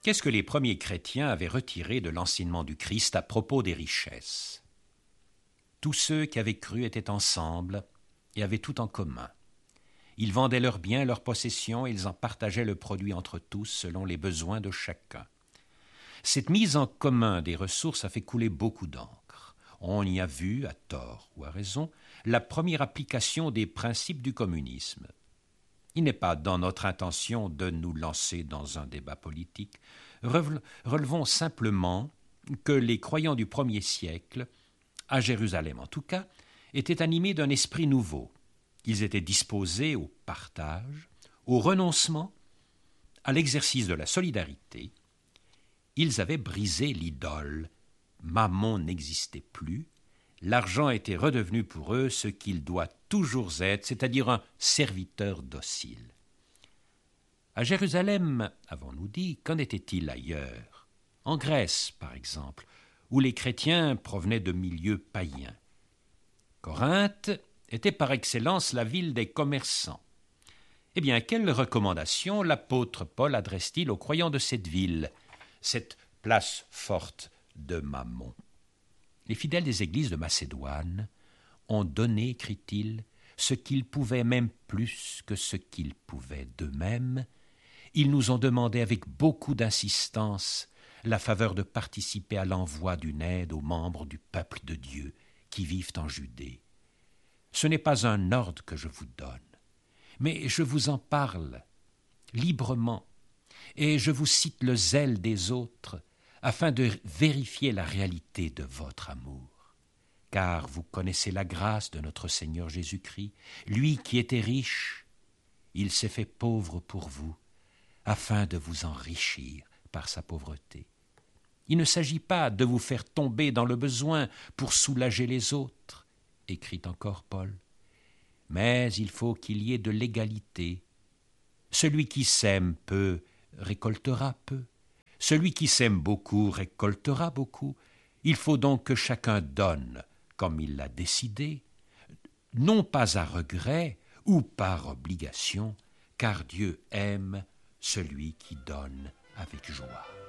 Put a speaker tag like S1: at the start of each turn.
S1: Qu'est-ce que les premiers chrétiens avaient retiré de l'enseignement du Christ à propos des richesses? Tous ceux qui avaient cru étaient ensemble et avaient tout en commun. Ils vendaient leurs biens, leurs possessions, et ils en partageaient le produit entre tous selon les besoins de chacun. Cette mise en commun des ressources a fait couler beaucoup d'encre. On y a vu, à tort ou à raison, la première application des principes du communisme. Il n'est pas dans notre intention de nous lancer dans un débat politique. Relevons simplement que les croyants du premier siècle, à Jérusalem en tout cas, étaient animés d'un esprit nouveau. Ils étaient disposés au partage, au renoncement, à l'exercice de la solidarité. Ils avaient brisé l'idole. Mammon n'existait plus. L'argent était redevenu pour eux ce qu'il doit toujours être, c'est-à-dire un serviteur docile. À Jérusalem, avons-nous dit, qu'en était-il ailleurs? En Grèce, par exemple, où les chrétiens provenaient de milieux païens. Corinthe était par excellence la ville des commerçants. Eh bien, quelle recommandation l'apôtre Paul adresse-t-il aux croyants de cette ville, cette place forte de Mammon? Les fidèles des églises de Macédoine ont donné, écrit-il, ce qu'ils pouvaient, même plus que ce qu'ils pouvaient d'eux-mêmes. Ils nous ont demandé avec beaucoup d'insistance la faveur de participer à l'envoi d'une aide aux membres du peuple de Dieu qui vivent en Judée. Ce n'est pas un ordre que je vous donne, mais je vous en parle librement, et je vous cite le zèle des autres afin de vérifier la réalité de votre amour. Car vous connaissez la grâce de notre Seigneur Jésus-Christ, lui qui était riche, il s'est fait pauvre pour vous, afin de vous enrichir par sa pauvreté. Il ne s'agit pas de vous faire tomber dans le besoin pour soulager les autres, écrit encore Paul, mais il faut qu'il y ait de l'égalité. Celui qui sème peu récoltera peu. Celui qui sème beaucoup récoltera beaucoup. Il faut donc que chacun donne comme il l'a décidé, non pas à regret ou par obligation, car Dieu aime celui qui donne avec joie.